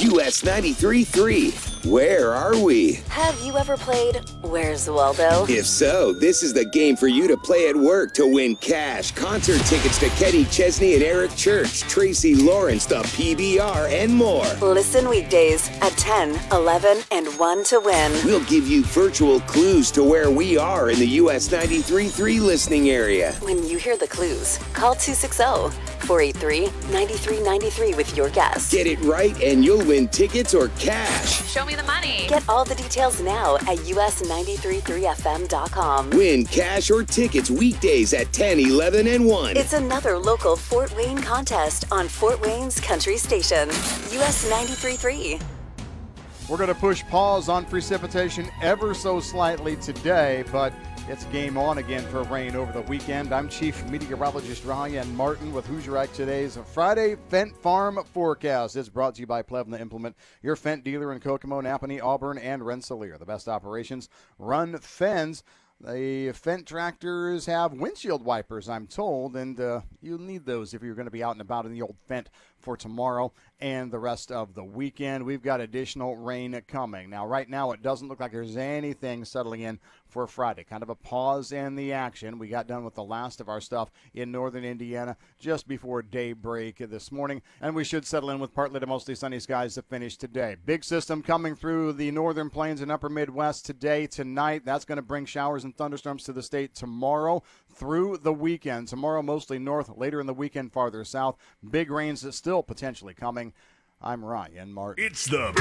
US 93.3. Where are we? Have you ever played Where's Waldo? If so, this is the game for you to play at work to win cash, concert tickets to Kenny Chesney and Eric Church, Tracy Lawrence, the PBR, and more. Listen weekdays at 10, 11, and 1 to win. We'll give you virtual clues to where we are in the US 93.3 listening area. When you hear the clues, call 260-483-9393 with your guess. Get it right and you'll win tickets or cash. Show me the money. Get all the details now at us933fm.com. Win cash or tickets weekdays at 10, 11, and 1. It's another local Fort Wayne contest on Fort Wayne's Country Station, US 93.3. We're going to push pause on precipitation ever so slightly today, but it's game on again for rain over the weekend. I'm Chief Meteorologist Ryan Martin with Hoosier today's Friday Fendt Farm Forecast. It's brought to you by Plevna Implement, your Fendt dealer in Kokomo, Napanee, Auburn, and Rensselaer. The best operations run Fendt. The Fendt tractors have windshield wipers, I'm told, and you'll need those if you're going to be out and about in the old Fendt for tomorrow and the rest of the weekend. We've got additional rain coming. Now, right now, it doesn't look like there's anything settling in for Friday. Kind of a pause in the action. We got done with the last of our stuff in northern Indiana just before daybreak this morning, and we should settle in with partly to mostly sunny skies to finish today. Big system coming through the northern plains and upper Midwest today, tonight. That's going to bring showers and thunderstorms to the state tomorrow through the weekend. Tomorrow, mostly north, later in the weekend, farther south. Big rains still potentially coming. I'm Ryan Martin. It's the